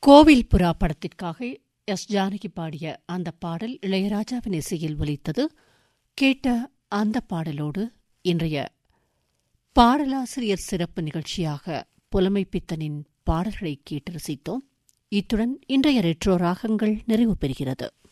கோவில் புறா படத்திற்காக எஸ். ஜானகி பாடிய அந்த பாடல் இளையராஜாவின் இசையில் ஒலித்தது. கேட்ட அந்த பாடலோடு இன்றைய பாடலாசிரியர் சிறப்பு நிகழ்ச்சியாக புலமைப்பித்தனின் பாடல்களை கேட்டு ரசித்தோம். இத்துடன் இன்றைய ரெட்ரோ ராகங்கள் நிறைவு பெறுகிறது.